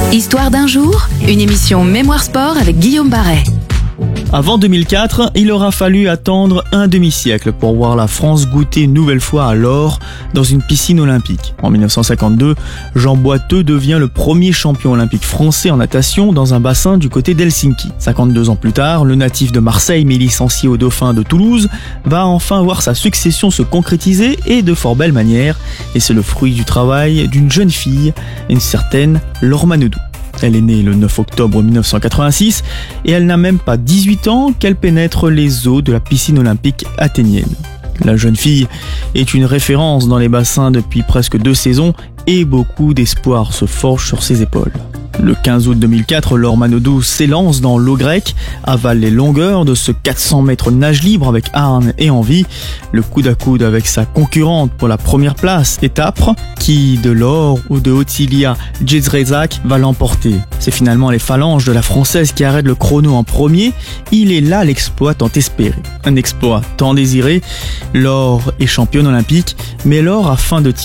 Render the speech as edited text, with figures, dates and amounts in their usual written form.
Histoire d'un jour, une émission Mémoire Sport avec Guillaume Barret. Avant 2004, il aura fallu attendre un demi-siècle pour voir la France goûter une nouvelle fois à l'or dans une piscine olympique. En 1952, Jean Boiteux devient le premier champion olympique français en natation dans un bassin du côté d'Helsinki. 52 ans plus tard, le natif de Marseille mais licencié au Dauphin de Toulouse va enfin voir sa succession se concrétiser et de fort belle manière. Et c'est le fruit du travail d'une jeune fille, une certaine Laure Manodou. Elle est née le 9 octobre 1986 et elle n'a même pas 18 ans qu'elle pénètre les eaux de la piscine olympique athénienne. La jeune fille est une référence dans les bassins depuis presque 2 saisons et beaucoup d'espoir se forge sur ses épaules. Le 15 août 2004, Laure Manodou s'élance dans l'eau grecque, avale les longueurs de ce 400 mètres nage libre avec harne et envie. Le coude à coude avec sa concurrente pour la première place est âpre, qui de Laure ou de Ottilia Jezrezak va l'emporter. C'est finalement les phalanges de la Française qui arrêtent le chrono en premier. Il est là l'exploit tant espéré. Un exploit tant désiré. Laure est championne olympique, mais Laure a faim de